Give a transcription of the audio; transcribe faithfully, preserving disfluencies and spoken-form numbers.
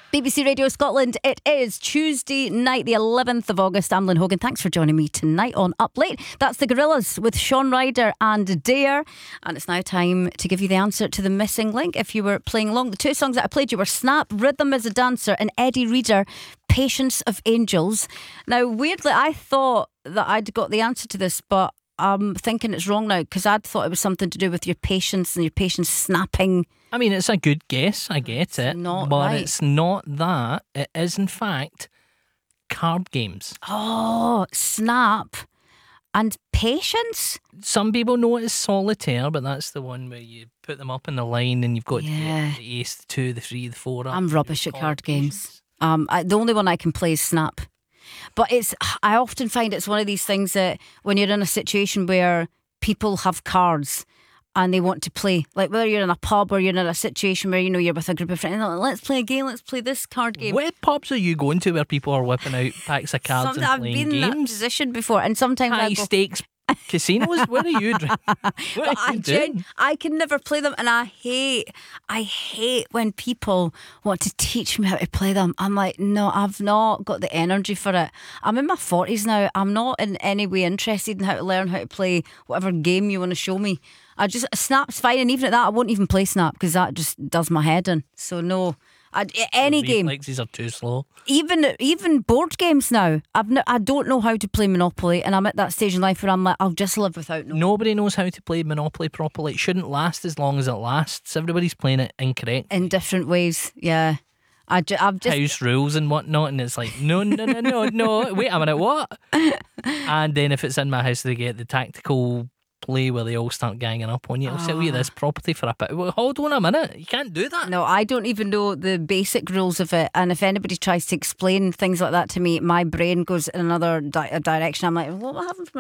B B C Radio Scotland. It is Tuesday night, the eleventh of August. I'm Lynn Hogan. Thanks for joining me tonight on Up Late. That's the Gorillaz with Shaun Ryder and Dare. And it's now time to give you the answer to the missing link. If you were playing along, the two songs that I played you were Snap, Rhythm as a Dancer, and Eddie Reader, Patience of Angels. Now, weirdly, I thought that I'd got the answer to this, but I'm thinking it's wrong now, because I'd thought it was something to do with your patience and your patience snapping. I mean, it's a good guess, I get it, not but right. It's not that. It is, in fact, card games. Oh, Snap and Patience? Some people know it as Solitaire, but that's the one where you put them up in the line and you've got Yeah. the, the ace, the two, the three, the four up. I'm rubbish at Call card it games. Patience. Um, I, the only one I can play is Snap. But it's I often find it's one of these things that when you're in a situation where people have cards and they want to play, like whether you're in a pub or you're in a situation where, you know, you're with a group of friends, and they're like, let's play a game, let's play this card game. What pubs are you going to where people are whipping out packs of cards Some- and I've playing been in that games? position before, and sometimes I High go, stakes casinos? Where are you? dri- What But are I, you gen- doing? I can never play them, and I hate, I hate when people want to teach me how to play them. I'm like, no, I've not got the energy for it. I'm in my forties now. I'm not in any way interested in how to learn how to play whatever game you want to show me. I just Snap's fine, and even at that, I won't even play Snap because that just does my head in. So no. I, any game, Reflexes are too slow. even even board games now. I've no, I don't know how to play Monopoly, and I'm at that stage in life where I'm like, I'll just live without knowing. Nobody knows how to play Monopoly properly. It shouldn't last as long as it lasts. Everybody's playing it incorrect. In different ways, yeah. I ju- I've just House rules and whatnot, and it's like, no, no, no, no, no. Wait a minute, what? And then if it's in my house, they get the tactical play where they all start ganging up on you. I'll sell you this property for a bit. Well, hold on a minute. You can't do that. no, I don't even know the basic rules of it. And if anybody tries to explain things like that to me, my brain goes in another di- direction. I'm like, what happened from